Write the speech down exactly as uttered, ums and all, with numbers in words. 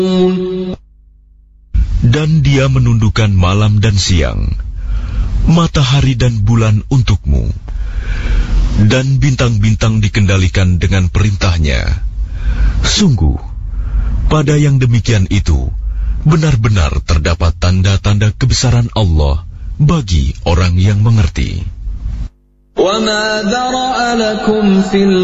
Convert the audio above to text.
Dan Dia menundukkan malam dan siang, matahari dan bulan untukmu, dan bintang-bintang dikendalikan dengan perintahnya. Sungguh, pada yang demikian itu benar-benar terdapat tanda-tanda kebesaran Allah bagi orang yang mengerti.